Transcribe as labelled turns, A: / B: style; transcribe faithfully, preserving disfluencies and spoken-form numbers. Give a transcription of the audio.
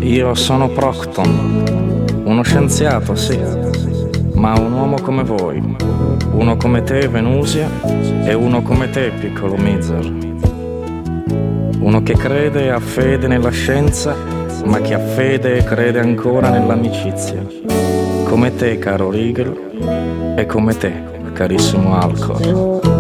A: Io sono Procton, uno scienziato, sì, ma un uomo come voi, uno come te, Venusia, e uno come te, piccolo Mizar. Uno che crede e ha fede nella scienza, ma che ha fede e crede ancora nell'amicizia. Come te, caro Rigel, e come te, carissimo Alcor.